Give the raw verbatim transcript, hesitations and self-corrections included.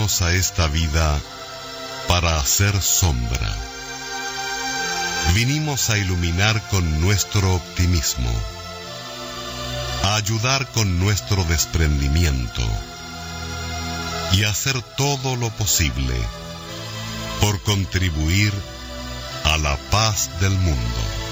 vinimos a esta vida para hacer sombra. Vinimos a iluminar con nuestro optimismo, a ayudar con nuestro desprendimiento y a hacer todo lo posible por contribuir a la paz del mundo.